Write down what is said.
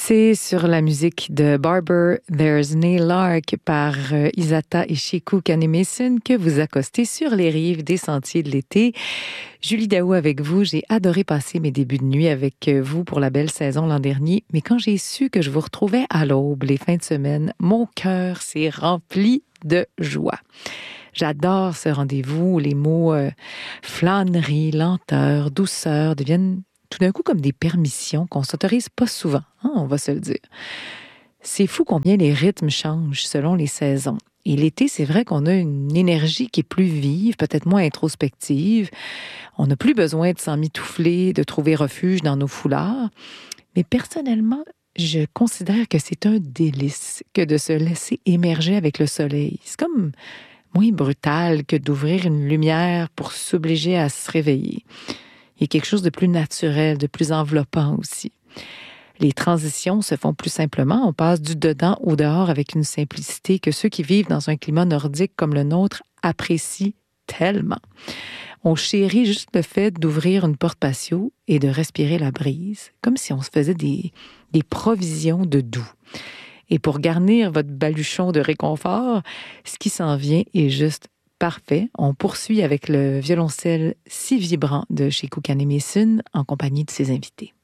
C'est sur la musique de Barber, There's Nail Lark par Isata et Sheku Kanemason que vous accostez sur les rives des sentiers de l'été. Julie Daou avec vous. J'ai adoré passer mes débuts de nuit avec vous pour la belle saison l'an dernier. Mais quand j'ai su que je vous retrouvais à l'aube les fins de semaine, mon cœur s'est rempli de joie. J'adore ce rendez-vous où les mots flânerie, lenteur, douceur deviennent tout d'un coup comme des permissions qu'on s'autorise pas souvent, hein, on va se le dire. C'est fou combien les rythmes changent selon les saisons. Et l'été, c'est vrai qu'on a une énergie qui est plus vive, peut-être moins introspective. On n'a plus besoin de s'emmitoufler, de trouver refuge dans nos foulards. Mais personnellement, je considère que c'est un délice que de se laisser émerger avec le soleil. C'est comme moins brutal que d'ouvrir une lumière pour s'obliger à se réveiller. Il y a quelque chose de plus naturel, de plus enveloppant aussi. Les transitions se font plus simplement. On passe du dedans au dehors avec une simplicité que ceux qui vivent dans un climat nordique comme le nôtre apprécient tellement. On chérit juste le fait d'ouvrir une porte patio et de respirer la brise, comme si on se faisait des provisions de doux. Et pour garnir votre baluchon de réconfort, ce qui s'en vient est juste parfait. On poursuit avec le violoncelle si vibrant de Sheku Kanemason en compagnie de ses invités.